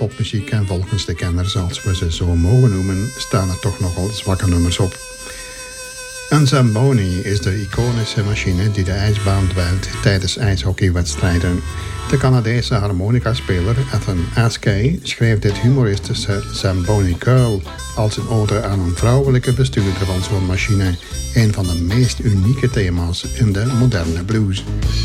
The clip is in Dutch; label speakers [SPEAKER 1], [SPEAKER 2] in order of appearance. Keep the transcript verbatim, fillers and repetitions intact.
[SPEAKER 1] popmuziek en volgens de kenners, als we ze zo mogen noemen, staan er toch nogal zwakke nummers op. Een Zamboni is de iconische machine die de ijsbaan dweilt tijdens ijshockeywedstrijden. De Canadese harmonicaspeler Ethan Askey schreef dit humoristische Zamboni Curl als een ode aan een vrouwelijke bestuurder van zo'n machine. Een van de meest unieke thema's in de moderne blues.